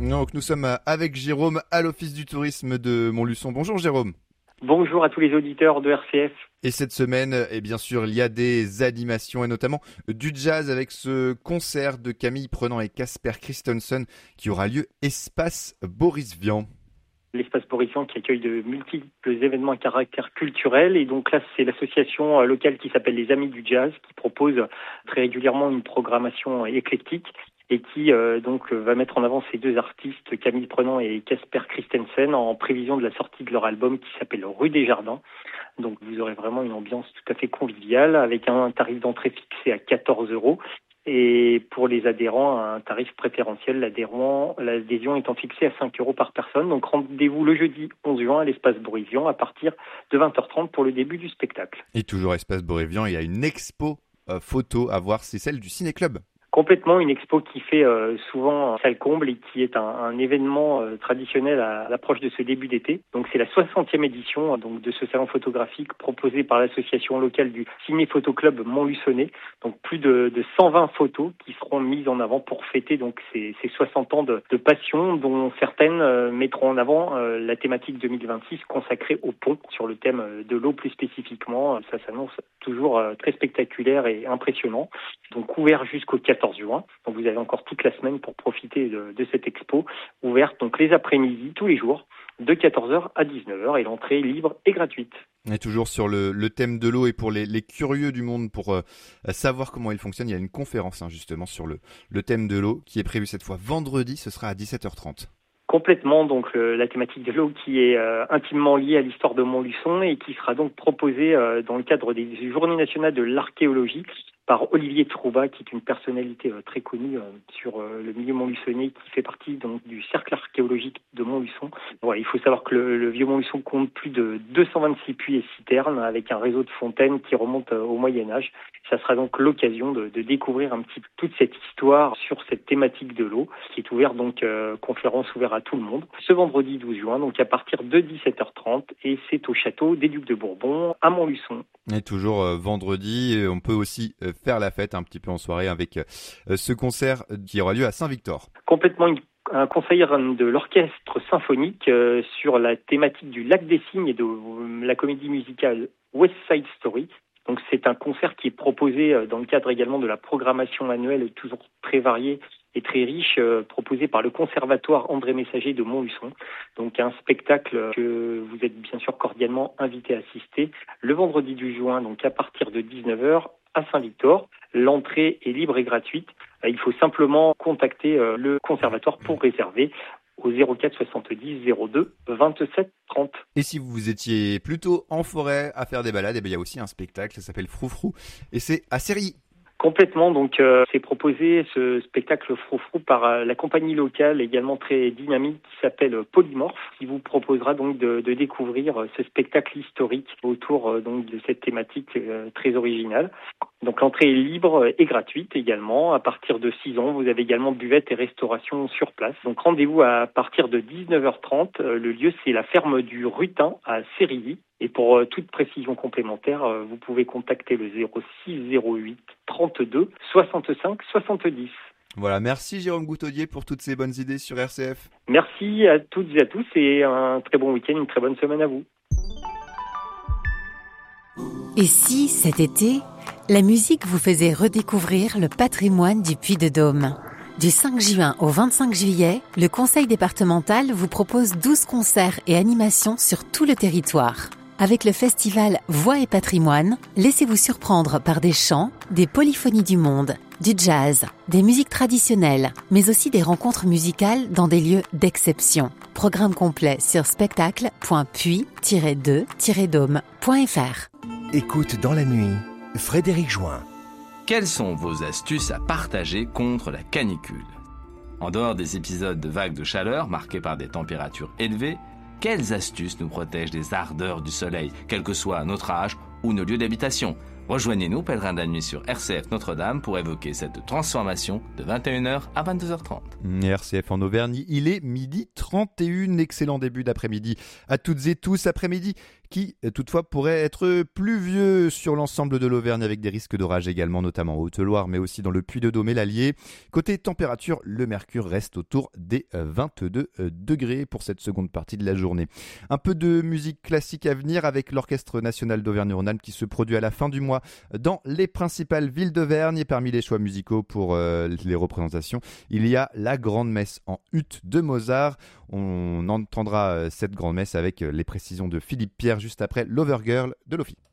Donc nous sommes avec Jérôme à l'Office du tourisme de Montluçon. Bonjour Jérôme. Bonjour à tous les auditeurs de RCF. Et cette semaine, bien sûr, il y a des animations et notamment du jazz avec ce concert de Camille Prenant et Casper Christensen qui aura lieu Espace Boris Vian. L'espace Boris Vian qui accueille de multiples événements à caractère culturel. Et donc là, c'est l'association locale qui s'appelle les Amis du Jazz qui propose très régulièrement une programmation éclectique et qui va mettre en avant ces deux artistes, Camille Prenant et Casper Christensen, en prévision de la sortie de leur album qui s'appelle Rue des Jardins. Donc vous aurez vraiment une ambiance tout à fait conviviale avec un tarif d'entrée fixé à 14 € et pour les adhérents un tarif préférentiel, l'adhésion étant fixée à 5 € par personne. Donc rendez-vous le jeudi 11 juin à l'espace Boris Vian à partir de 20h30 pour le début du spectacle. Et toujours espace Boris Vian, il y a une expo photo à voir, c'est celle du Ciné-Club. Complètement, une expo qui fait souvent salle comble et qui est un événement traditionnel à l'approche de ce début d'été. Donc c'est la 60e édition de ce salon photographique proposé par l'association locale du Ciné Photo Club Montluçonnais. Donc plus de 120 photos qui seront mises en avant pour fêter donc ces 60 ans de passion, dont certaines mettront en avant la thématique 2026 consacrée au pont sur le thème de l'eau plus spécifiquement. Ça s'annonce toujours très spectaculaire et impressionnant. Donc ouvert jusqu'au 14 juin. Donc vous avez encore toute la semaine pour profiter de cette expo ouverte donc les après-midi tous les jours de 14h à 19h et l'entrée est libre et gratuite. Et toujours sur le thème de l'eau et pour les curieux du monde pour savoir comment il fonctionne, il y a une conférence justement sur le thème de l'eau qui est prévue cette fois vendredi, ce sera à 17h30. Complètement, donc la thématique de l'eau qui est intimement liée à l'histoire de Montluçon et qui sera donc proposée dans le cadre des Journées nationales de l'archéologie par Olivier Trouba, qui est une personnalité très connue sur le milieu montluçonnais, qui fait partie donc du cercle archéologique de Montluçon. Voilà, il faut savoir que le vieux Montluçon compte plus de 226 puits et citernes avec un réseau de fontaines qui remonte au Moyen-Âge. Ça sera donc l'occasion de découvrir un petit peu toute cette histoire sur cette thématique de l'eau, qui est ouverte donc conférence ouverte à tout le monde. Ce vendredi 12 juin, donc à partir de 17h30, et c'est au château des Ducs de Bourbon à Montluçon. Et toujours vendredi, on peut aussi faire la fête un petit peu en soirée avec ce concert qui aura lieu à Saint-Victor. Complètement un concert de l'orchestre symphonique sur la thématique du Lac des Cygnes et de la comédie musicale West Side Story. Donc c'est un concert qui est proposé dans le cadre également de la programmation annuelle toujours très variée et très riche proposé par le Conservatoire André Messager de Montluçon. Donc un spectacle que vous êtes bien sûr cordialement invité à assister le vendredi du juin donc à partir de 19h à Saint-Victor. L'entrée est libre et gratuite. Il faut simplement contacter le conservatoire pour réserver au 04 70 02 27 30. Et si vous étiez plutôt en forêt à faire des balades, il y a aussi un spectacle, ça s'appelle Froufrou et c'est à Cérilly. Complètement, donc c'est proposé ce spectacle Froufrou par la compagnie locale également très dynamique qui s'appelle Polymorphe, qui vous proposera donc de découvrir ce spectacle historique autour donc de cette thématique très originale. Donc l'entrée est libre et gratuite également. À partir de 6 ans, vous avez également buvette et restauration sur place. Donc rendez-vous à partir de 19h30. Le lieu, c'est la ferme du Rutin à Cérilly. Et pour toute précision complémentaire, vous pouvez contacter le 06 08 32 65 70. Voilà, merci Jérôme Goutaudier pour toutes ces bonnes idées sur RCF. Merci à toutes et à tous et un très bon week-end, une très bonne semaine à vous. Et si, cet été, la musique vous faisait redécouvrir le patrimoine du Puy-de-Dôme ? Du 5 juin au 25 juillet, le Conseil départemental vous propose 12 concerts et animations sur tout le territoire. Avec le festival Voix et Patrimoine, laissez-vous surprendre par des chants, des polyphonies du monde, du jazz, des musiques traditionnelles, mais aussi des rencontres musicales dans des lieux d'exception. Programme complet sur spectacle.puy-2-dôme.fr. Écoute dans la nuit, Frédéric Join. Quelles sont vos astuces à partager contre la canicule ? En dehors des épisodes de vagues de chaleur marqués par des températures élevées, quelles astuces nous protègent des ardeurs du soleil, quel que soit notre âge ou nos lieux d'habitation ? Rejoignez-nous, pèlerins de la nuit sur RCF Notre-Dame pour évoquer cette transformation de 21h à 22h30. RCF en Auvergne, il est 12h31, excellent début d'après-midi à toutes et tous. Après-midi qui toutefois pourrait être pluvieux sur l'ensemble de l'Auvergne avec des risques d'orage également, notamment en Haute-Loire, mais aussi dans le Puy-de-Dôme et l'Allier. Côté température, le mercure reste autour des 22 degrés pour cette seconde partie de la journée. Un peu de musique classique à venir avec l'Orchestre national d'Auvergne-Rhône-Alpes qui se produit à la fin du mois dans les principales villes d'Auvergne. Et parmi les choix musicaux pour les représentations, il y a la Grande Messe en ut de Mozart. On entendra cette Grande Messe avec les précisions de Philippe Pierre juste après l'Overgirl de Lofi.